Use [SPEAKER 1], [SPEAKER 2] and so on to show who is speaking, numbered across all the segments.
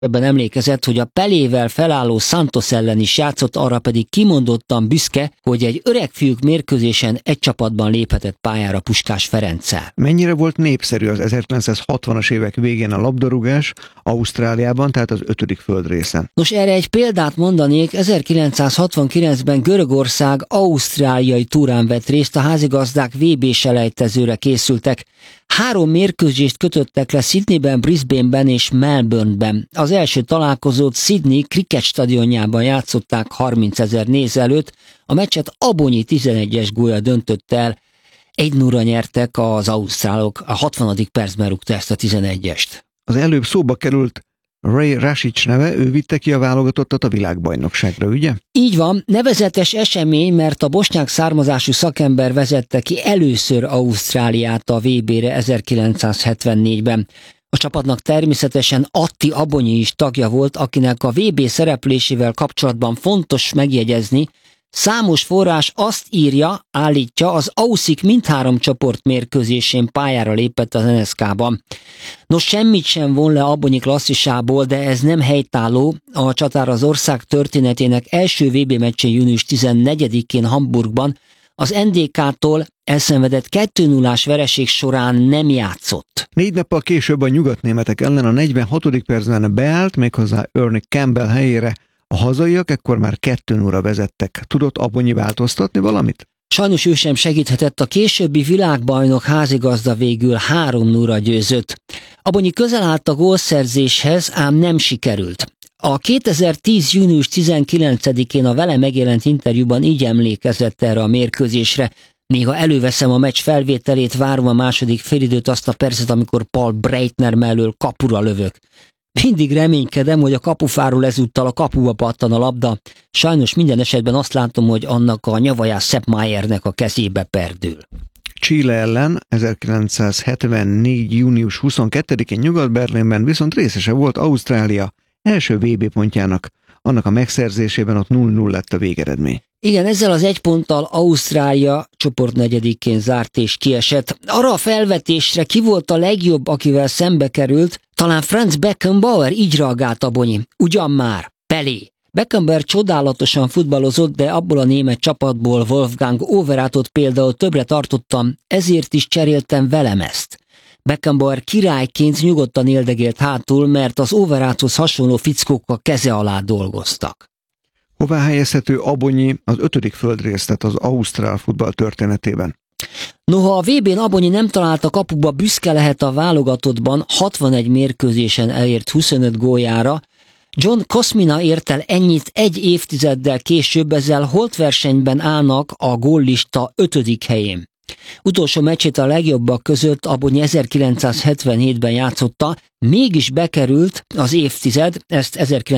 [SPEAKER 1] Ebben emlékezett, hogy a Pelével felálló Santos ellen is játszott, arra pedig kimondottan büszke, hogy egy öregfiúk mérkőzésen egy csapatban léphetett pályára Puskás Ferenccel.
[SPEAKER 2] Mennyire volt népszerű az 1960-as évek végén a labdarúgás Ausztráliában, tehát az 5. földrészen?
[SPEAKER 1] Nos, erre egy példát mondanék. 1969-ben Görögország ausztráliai túrán vett részt, a házigazdák VB-selejtezőre készültek. 3 mérkőzést kötöttek le Sydneyben, Brisbaneben és Melbourneben. Az első találkozót Sydney Cricket stadionjában játszották 30 000 néző előtt, a meccset Abonyi 11-es gólya döntötte el. 1-0-ra nyertek az ausztrálok, a 60. percben rúgta ezt a 11-est.
[SPEAKER 2] Az előbb szóba került Ray Rasic neve, ő vitte ki a válogatottat a világbajnokságra, ugye?
[SPEAKER 1] Így van, nevezetes esemény, mert a bosnyák származású szakember vezette ki először Ausztráliát a VB-re 1974-ben. A csapatnak természetesen Atti Abonyi is tagja volt, akinek a VB szereplésével kapcsolatban fontos megjegyezni, számos forrás azt írja, állítja, az Auszik mindhárom csoportmérkőzésén pályára lépett az NSK-ban. Nos, semmit sem von le Abonyi klasszisából, de ez nem helytálló. A csatár az ország történetének első VB meccsén június 14-én Hamburgban az NDK-tól elszenvedett 2-0-ás vereség során nem játszott.
[SPEAKER 2] 4 nappal később a nyugatnémetek ellen a 46. percben beállt, méghozzá Ernie Campbell helyére. A hazaiak ekkor már 2-0-ra vezettek. Tudott Abonyi változtatni valamit?
[SPEAKER 1] Sajnos ő sem segíthetett, a későbbi világbajnok házigazda végül 3-0-ra győzött. Abonyi közel állt a gólszerzéshez, ám nem sikerült. A 2010. június 19-én a vele megjelent interjúban így emlékezett erre a mérkőzésre. Néha előveszem a meccs felvételét, várom a második félidőt, azt a percet, amikor Paul Breitner mellől kapura lövök. Mindig reménykedem, hogy a kapufáról ezúttal a kapuba pattan a labda. Sajnos minden esetben azt látom, hogy annak a nyavajás Sepp Mayernek a kezébe perdül.
[SPEAKER 2] Chile ellen 1974. június 22-én Nyugat-Berlinben viszont részese volt Ausztrália első VB pontjának. Annak a megszerzésében ott 0-0 lett a végeredmény.
[SPEAKER 1] Igen, ezzel az 1 ponttal Ausztrália csoportnegyedikén zárt és kiesett. Arra a felvetésre ki volt a legjobb, akivel szembe került, talán Franz Beckenbauer, így reagált Abonyi. Ugyan már, Pelé. Beckenbauer csodálatosan futballozott, de abból a német csapatból Wolfgang Overatot például többre tartottam, ezért is cseréltem velem ezt. Beckenbauer királyként nyugodtan éldegélt hátul, mert az Overáthoz hasonló fickók a keze alá dolgoztak.
[SPEAKER 2] Hová helyezhető Abonyi az 5. földrészlet az ausztrál futball történetében?
[SPEAKER 1] Noha a VB-n Abonyi nem talált a kapuba, büszke lehet a válogatottban 61 mérkőzésen elért 25 góljára. John Kosmina ért el ennyit egy évtizeddel később, ezzel holtversenyben állnak a góllista 5. helyén. Utolsó meccsét a legjobbak között Abonyi 1977-ben játszotta, mégis bekerült az évtized, ezt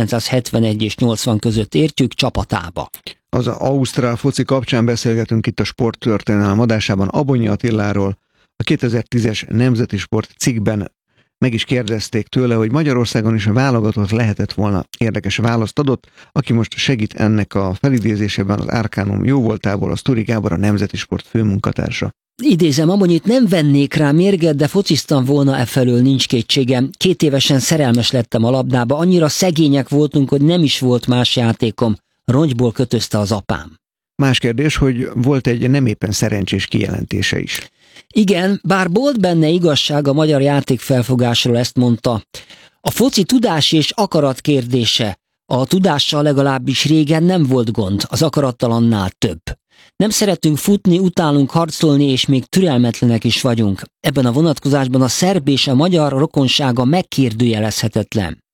[SPEAKER 1] 1971 és 80 között értjük, csapatába.
[SPEAKER 2] Az ausztrál foci kapcsán beszélgetünk itt a Sporttörténelem adásában Abonyi Attiláról. A 2010-es Nemzeti Sport cikkben meg is kérdezték tőle, hogy Magyarországon is a válogatott lehetett volna. Érdekes választ adott, aki most segít ennek a felidézésében az Arcanum jóvoltából, a Szturi Gábor, a Nemzeti Sport főmunkatársa.
[SPEAKER 1] Idézem, Abonyit nem vennék rá mérget, de fociztam volna efelől, nincs kétségem. 2 évesen szerelmes lettem a labdába, annyira szegények voltunk, hogy nem is volt más játékom. Rongyból kötözte az apám.
[SPEAKER 2] Más kérdés, hogy volt egy nem éppen szerencsés kijelentése is.
[SPEAKER 1] Igen, bár volt benne igazság, a magyar játékfelfogásról ezt mondta. A foci tudás és akarat kérdése. A tudással legalábbis régen nem volt gond, az akarattal annál több. Nem szeretünk futni, utálunk harcolni, és még türelmetlenek is vagyunk. Ebben a vonatkozásban a szerb és a magyar rokonsága megkérdőjelezhetetlen.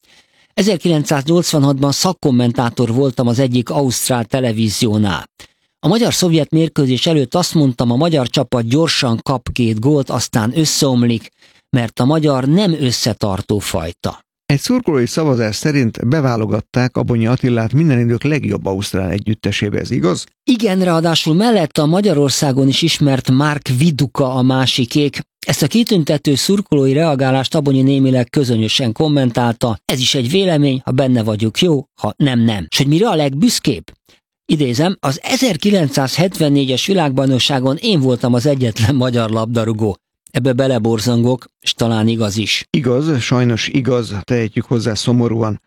[SPEAKER 1] 1986-ban szakkommentátor voltam az egyik ausztrál televíziónál. A magyar-szovjet mérkőzés előtt azt mondtam, a magyar csapat gyorsan kap 2 gólt, aztán összeomlik, mert a magyar nem összetartó fajta.
[SPEAKER 2] Egy szurkolói szavazás szerint beválogatták Abonyi Attilát minden idők legjobb ausztrál együttesébe, ez igaz?
[SPEAKER 1] Igen, ráadásul mellette a Magyarországon is ismert Mark Viduka a másikék. Ezt a kitüntető szurkolói reagálást Abonyi némileg közönösen kommentálta. Ez is egy vélemény, ha benne vagyok, jó, ha nem, nem. S hogy mire a legbüszkébb? Idézem, az 1974-es világbajnokságon én voltam az egyetlen magyar labdarúgó. Ebbe beleborzongok, és talán igaz is.
[SPEAKER 2] Igaz, sajnos igaz, tehetjük hozzá szomorúan.